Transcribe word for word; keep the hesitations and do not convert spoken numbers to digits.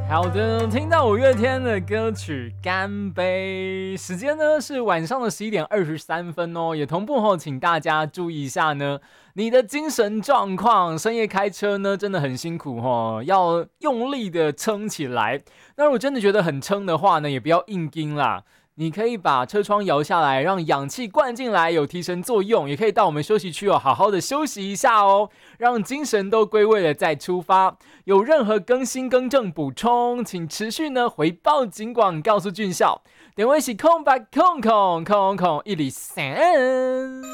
好的，听到五月天的歌曲《干杯》，时间呢是晚上的十一点二十三分哦，也同步后，请大家注意一下呢，你的精神状况，深夜开车呢真的很辛苦哦，要用力的撑起来。那如果真的觉得很撑的话呢，也不要硬盯啦。你可以把车窗摇下来，让氧气灌进来，有提神作用。也可以到我们休息区哦，好好的休息一下哦，让精神都归位了再出发。有任何更新、更正、补充，请持续呢回报警广，告诉俊孝。点位是空白空空空空一里三。